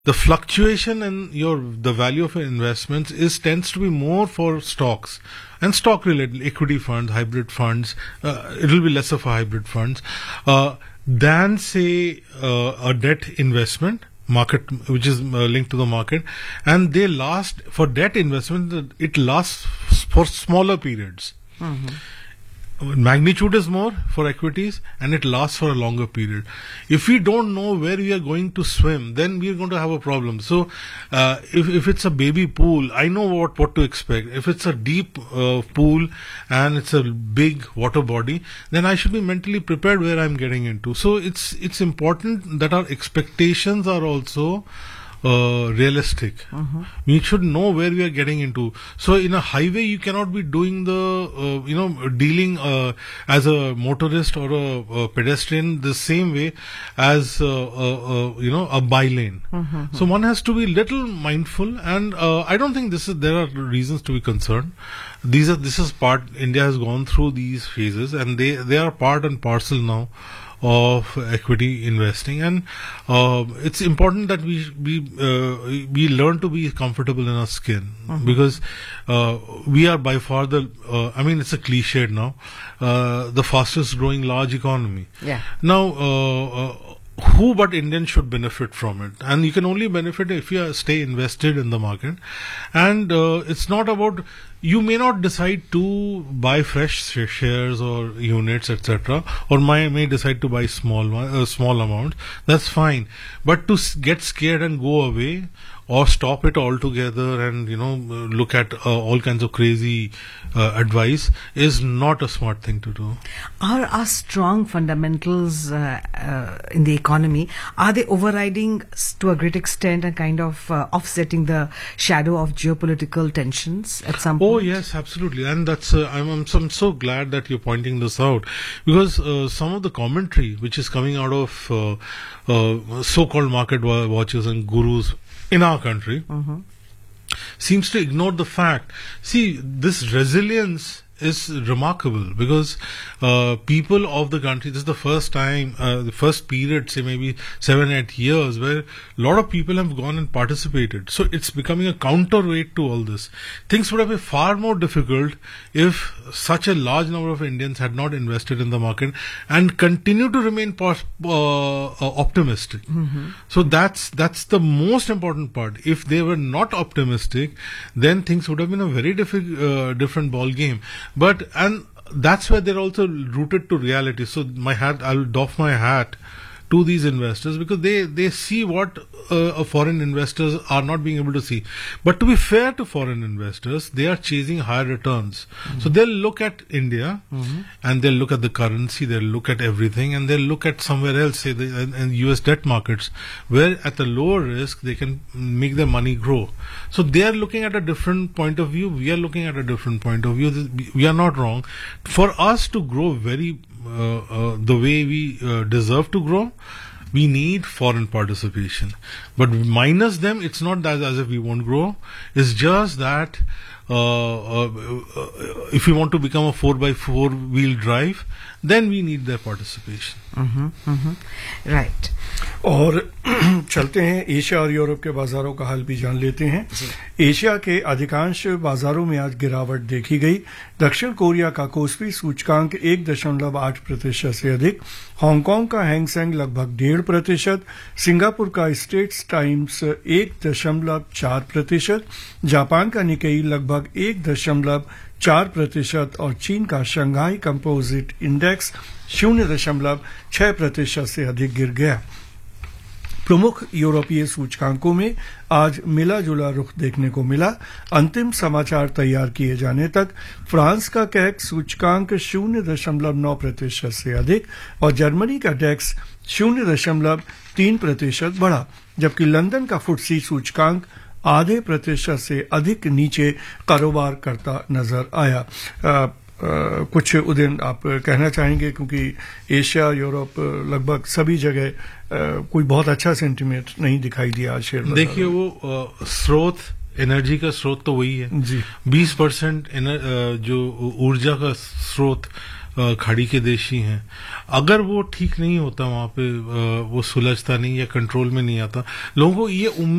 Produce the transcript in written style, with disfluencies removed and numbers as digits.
the fluctuation in the value of your investments tends to be more for stocks and stock related equity funds, hybrid funds. It will be lesser for hybrid funds than say a debt investment market, which is linked to the market, and they last for debt investment. It lasts for smaller periods. Magnitude is more for equities, and it lasts for a longer period. If we don't know where we are going to swim, then we are going to have a problem. So, if it's a baby pool, I know what to expect. If it's a deep pool and it's a big water body, then I should be mentally prepared where I'm getting into. So it's important that our expectations are also realistic. We should know where we are getting into. So in a highway, you cannot be doing the dealing as a motorist or a pedestrian the same way as a bylane. So one has to be little mindful, and I don't think there are reasons to be concerned. This is part. India has gone through these phases, and they are part and parcel now of equity investing, and it's important that we learn to be comfortable in our skin, because we are by far it's a cliche now, the fastest growing large economy. Now who but Indians should benefit from it, and you can only benefit if you stay invested in the market. And it's not about, you may not decide to buy fresh shares or units, etc., or may decide to buy small amounts. That's fine, but to get scared and go away, or stop it altogether and look at all kinds of crazy advice is not a smart thing to do. Are strong fundamentals in the economy, are they overriding to a great extent and kind of offsetting the shadow of geopolitical tensions at some point? Oh yes, absolutely, and that's I'm so glad that you're pointing this out, because some of the commentary which is coming out of so-called market watchers and gurus in our country seems to ignore the fact. See, this resilience is remarkable, because people of the country, this is the first time, the first period, say maybe 7-8 years, where a lot of people have gone and participated. So it's becoming a counterweight to all this. Things would have been far more difficult if such a large number of Indians had not invested in the market and continue to remain optimistic. So that's the most important part. If they were not optimistic, then things would have been a very different ball game. And that's where they're also rooted to reality. So I'll doff my hat to these investors, because they see what foreign investors are not being able to see. But to be fair to foreign investors, they are chasing higher returns. So they'll look at India, and they'll look at the currency, they'll look at everything, and they'll look at somewhere else, say in US debt markets, where at a lower risk they can make their money grow. So they are looking at a different point of view. We are looking at a different point of view. We are not wrong. For us to grow the way we deserve to grow, we need foreign participation. But minus them, it's not that as if we won't grow. It's just that if we want to become a 4x4 wheel drive, then we need their participation. Right. और चलते हैं Asia और Europe के बाजारों का हाल भी जान लेते हैं। एशिया के अधिकांश बाजारों में आज गिरावट देखी गई। दक्षिण कोरिया का कोस्पी सूचकांक 1.8% से अधिक, हांगकांग का हैंगसेंग लगभग 1.5%, सिंगापुर का स्टेट्स टाइम्स 1.4%, जापान का निकेई लगभग 1.4% और चीन का शंघाई कंपोजिट इंडेक्स 0.6% से अधिक गिर गया। प्रमुख यूरोपीय सूचकांकों में आज मिला जुला रुख देखने को मिला। अंतिम समाचार तैयार किए जाने तक फ्रांस का कैक सूचकांक 0.9% से अधिक और जर्मनी का डेक्स 0.3% बढ़ा, जबकि लंदन का फुटसी सूचकांक 0.5% से अधिक नीचे कारोबार करता नजर आया। कुछ उदयन आप कहना चाहेंगे, क्योंकि एशिया यूरोप लगभग सभी जगह कोई बहुत अच्छा सेंटीमेंट नहीं दिखाई दिया आज शेयर बाजार। देखिए, वो स्रोत, एनर्जी का स्रोत तो वही है जी। 20% जो ऊर्जा का स्रोत खाड़ी के देश ही हैं, अगर वो ठीक नहीं होता वहां पे, वो सुलझता नहीं या कंट्रोल में नहीं आता, लोगों को ये